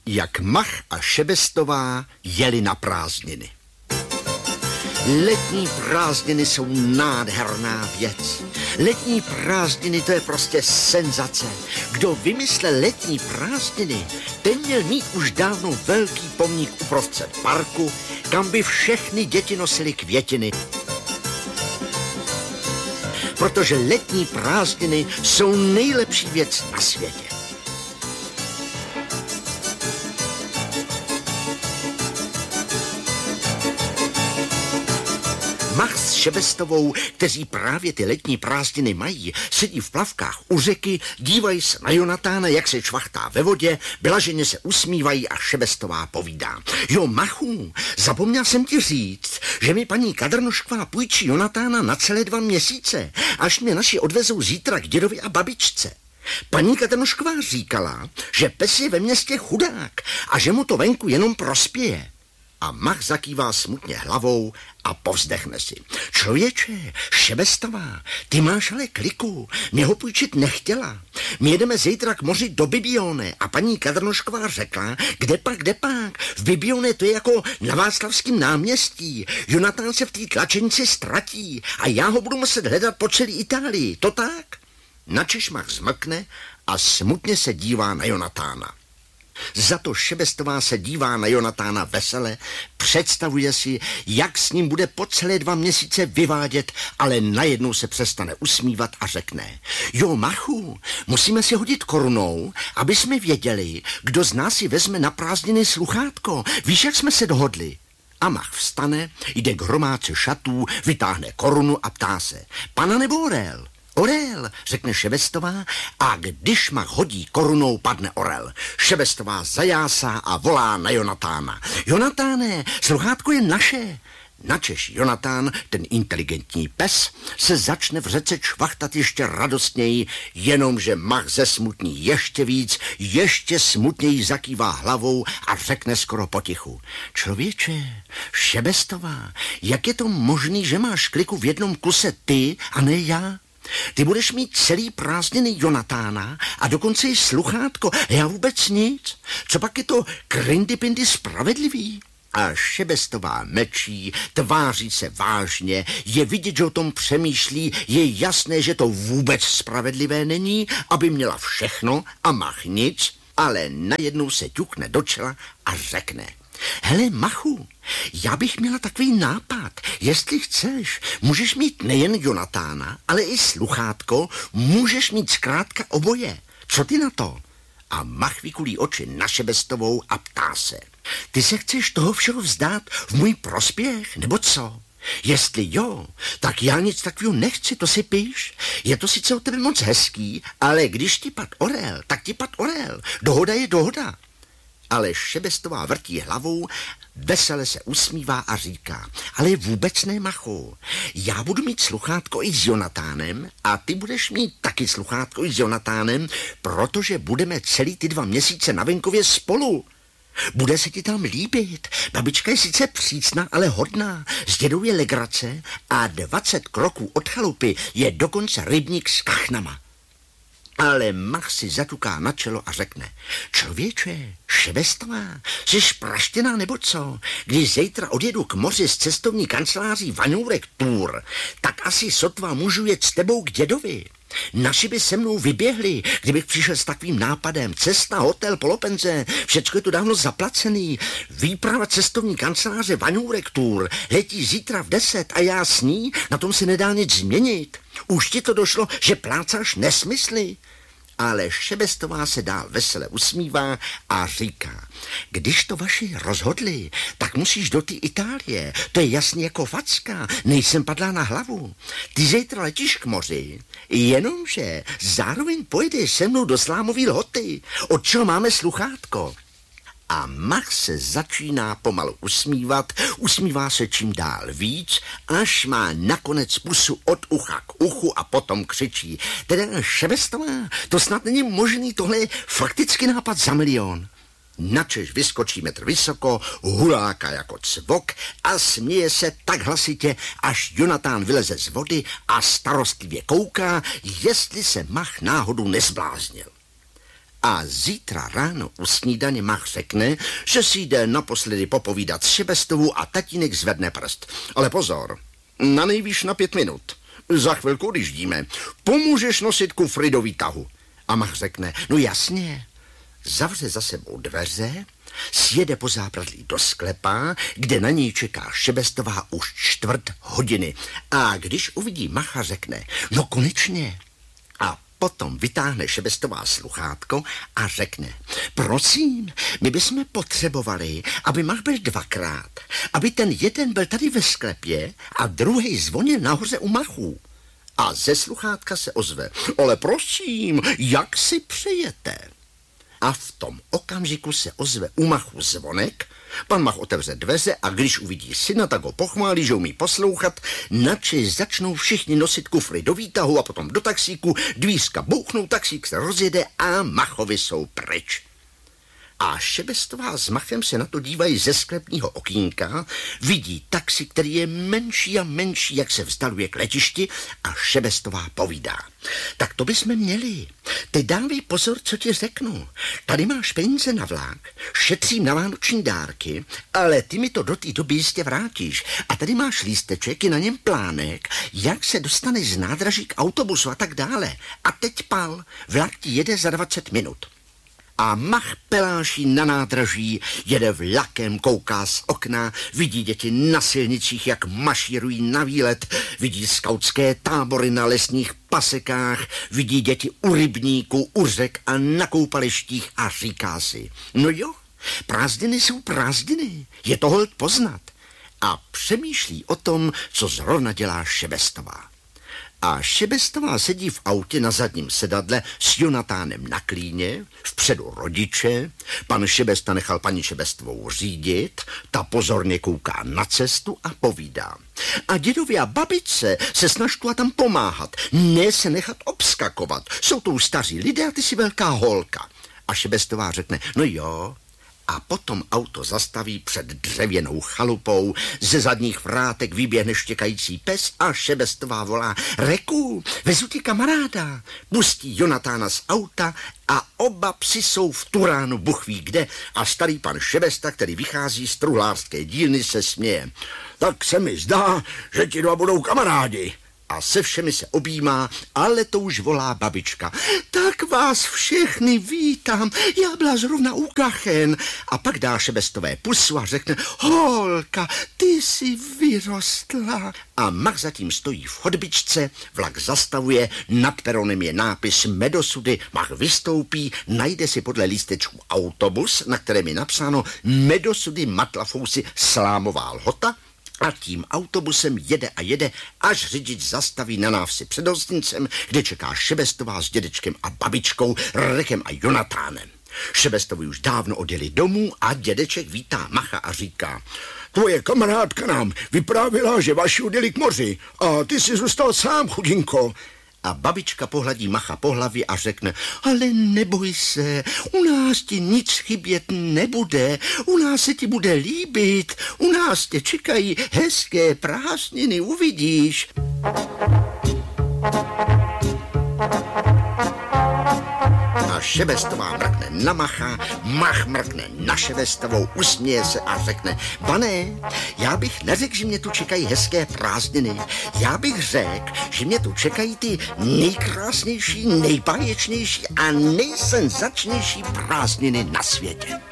Jak Mach a Šebestová jeli na prázdniny. Letní prázdniny jsou nádherná věc. Letní prázdniny, to je prostě senzace. Kdo vymyslel letní prázdniny, ten měl mít už dávno velký pomník uprostřed parku, kam by všechny děti nosily květiny. Protože letní prázdniny jsou nejlepší věc na světě. Mach s Šebestovou, kteří právě ty letní prázdniny mají, sedí v plavkách u řeky, dívají se na Jonatána, jak se čvachtá ve vodě, blaženě se usmívají a Šebestová povídá. Jo, Machu, zapomněl jsem ti říct, že mi paní Kadrnošková půjčí Jonatána na celé 2 měsíce, až mě naši odvezou zítra k dědovi a babičce. Paní Kadrnošková říkala, že pes je ve městě chudák a že mu to venku jenom prospěje. A Mach zakývá smutně hlavou a povzdechne si. Člověče, Šebestová, ty máš ale kliku, mě ho půjčit nechtěla. My jedeme zítra k moři do Bibione a paní Kadrnošková řekla, kde pak, v Bibione to je jako na Václavském náměstí. Jonatán se v té tlačenici ztratí a já ho budu muset hledat po celé Itálii, to tak? Načež Mach zmlkne a smutně se dívá na Jonatána. Za to Šebestová se dívá na Jonatána vesele, představuje si, jak s ním bude po celé 2 měsíce vyvádět, ale najednou se přestane usmívat a řekne. Jo, Machu, musíme si hodit korunou, aby jsme věděli, kdo z nás si vezme na prázdniny sluchátko. Víš, jak jsme se dohodli? A Mach vstane, jde k hromádce šatů, vytáhne korunu a ptá se. Pana nebo orel? Orel, řekne Šebestová a když Mach hodí korunou, padne orel. Šebestová zajásá a volá na Jonatána. Jonatáne, sluchátko je naše. Načež Jonatán, ten inteligentní pes, se začne v řece čvachtat ještě radostněji, jenomže Mach zesmutní ještě víc, ještě smutněji zakývá hlavou a řekne skoro potichu. Člověče, Šebestová, jak je to možný, že máš kliku v jednom kuse ty a ne já? Ty budeš mít celý prázdniny Jonatána a dokonce i sluchátko. Já vůbec nic. Co pak je to krindipindy spravedlivý? A Šebestová mečí, tváří se vážně, je vidět, že o tom přemýšlí, je jasné, že to vůbec spravedlivé není, aby měla všechno a Mach nic, ale najednou se ťukne do čela a řekne. Hele, Machu, já bych měla takový nápad. Jestli chceš, můžeš mít nejen Jonatána, ale i sluchátko, můžeš mít zkrátka oboje. Co ty na to? A Mach vykulí oči na Šebestovou a ptá se. Ty se chceš toho všeho vzdát v můj prospěch, nebo co? Jestli jo, tak já nic takového nechci, to si píš. Je to sice od tebe moc hezký, ale když ti pad orel, tak ti pad orel. Dohoda je dohoda. Ale Šebestová vrtí hlavou, vesele se usmívá a říká, ale vůbec ne, Machu. Já budu mít sluchátko i s Jonatánem a ty budeš mít taky sluchátko i s Jonatánem, protože budeme celý ty 2 měsíce na venkově spolu. Bude se ti tam líbit. Babička je sice přísná, ale hodná. S dědou je legrace a 20 kroků od chalupy je dokonce rybník s kachnama. Ale Mach si zatuká na čelo a řekne, člověče, Šebestová, jsi praštěná nebo co? Když zítra odjedu k moři s cestovní kanceláří Vaňůrek Tour, tak asi sotva můžu jet s tebou k dědovi. Naši by se mnou vyběhli, kdybych přišel s takovým nápadem. Cesta, hotel, polopenze, všecko je tu dávno zaplacený. Výprava cestovní kanceláře Vaňůrek Tour letí zítra v 10 a já s ní, na tom se nedá nic změnit. Už ti to došlo, že plácáš nesmysly? Ale Šebestová se dál vesele usmívá a říká, když to vaši rozhodli, tak musíš do té Itálie, to je jasně jako facka, nejsem padla na hlavu. Ty zítra letíš k moři, jenomže zároveň pojedeš se mnou do Slámový Lhoty, od čeho máme sluchátko. A Mach se začíná pomalu usmívat, usmívá se čím dál víc, až má nakonec pusu od ucha k uchu a potom křičí. Teda Šebestová, to snad není možný, tohle je fakticky nápad za milion. Načež vyskočí metr vysoko, huláka jako cvok a směje se tak hlasitě, až Jonatán vyleze z vody a starostlivě kouká, jestli se Mach náhodou nezbláznil. A zítra ráno u snídaně Mach řekne, že si jde naposledy popovídat s Šebestovou a tatínek zvedne prst. Ale pozor, na nejvýš na 5 minut. Za chvilku, když jdíme, pomůžeš nosit kufry do výtahu. A Mach řekne, no jasně. Zavře za sebou dveře, sjede po zábradlí do sklepa, kde na něj čeká Šebestová už 1/4 hodiny. A když uvidí Macha, řekne, no konečně. A potom vytáhne Šebestová sluchátko a řekne, prosím, my bychom potřebovali, aby Mach byl 2krát, aby ten jeden byl tady ve sklepě a druhý zvonil nahoře u Machů. A ze sluchátka se ozve, ale prosím, jak si přejete? A v tom okamžiku se ozve u Machu zvonek, pan Mach otevře dveře a když uvidí syna, tak ho pochválí, že umí poslouchat, načež začnou všichni nosit kufry do výtahu a potom do taxíku, dvířka bouchnou, taxík se rozjede a Machovi jsou pryč. A Šebestová s Machem se na to dívají ze sklepního okýnka, vidí taxi, který je menší a menší, jak se vzdaluje k letišti a Šebestová povídá. Tak to bychom měli. Teď dávej pozor, co ti řeknu. Tady máš peníze na vlák, šetřím na vánoční dárky, ale ty mi to do té doby jistě vrátíš. A tady máš lísteček, je na něm plánek, jak se dostaneš z nádraží k autobusu a tak dále. A teď pal, vlak ti jede za 20 minut. A Mach peláší na nádraží, jede vlakem, kouká z okna, vidí děti na silnicích, jak mašírují na výlet, vidí skautské tábory na lesních pasekách, vidí děti u rybníků, u řek a na koupalištích a říká si, no jo, prázdniny jsou prázdniny, je to holt poznat. A přemýšlí o tom, co zrovna dělá Šebestová. A Šebestová sedí v autě na zadním sedadle s Jonatánem na klíně, vpředu rodiče, pan Šebesta nechal paní Šebestovou řídit, ta pozorně kouká na cestu a povídá. A dědovi a babičce se snaž tu a tam pomáhat, ne se nechat obskakovat, jsou to už staří lidé a ty jsi velká holka. A Šebestová řekne, no jo. A potom auto zastaví před dřevěnou chalupou, ze zadních vrátek vyběhne štěkající pes a Šebestová volá, Reku, vezu ti kamaráda. Pustí Jonatána z auta a oba psi jsou v turánu buchví kde a starý pan Šebesta, který vychází z truhlářské dílny, se směje. Tak se mi zdá, že ti dva budou kamarádi. A se všemi se objímá, ale to už volá babička. Tak vás všechny vítám, já byla zrovna u kachen. A pak dá Šebestové pusu a řekne, holka, ty jsi vyrostla. A Mach zatím stojí v chodbičce, vlak zastavuje, nad peronem je nápis Medosudy, Mach vystoupí, najde si podle lístečku autobus, na kterém je napsáno Medosudy Matlafousy Slámová Lhota, a tím autobusem jede a jede, až řidič zastaví na návsi před hostincem, kde čeká Šebestová s dědečkem a babičkou, Rekem a Jonatánem. Šebestovi už dávno odjeli domů a dědeček vítá Macha a říká, tvoje kamarádka nám vyprávěla, že vaši odjeli k moři a ty jsi zůstal sám, chudinko. A babička pohladí Macha po hlavě a řekne, ale neboj se, u nás ti nic chybět nebude, u nás se ti bude líbit, u nás tě čekají hezké prázdniny, uvidíš. A Šebestová mrkne na Macha, Mach mrkne na Šebestovou, usměje se a řekne, pane, já bych neřekl, že mě tu čekají hezké prázdniny. Já bych řekl, že mě tu čekají ty nejkrásnější, nejbáječnější a nejsenzačnější prázdniny na světě.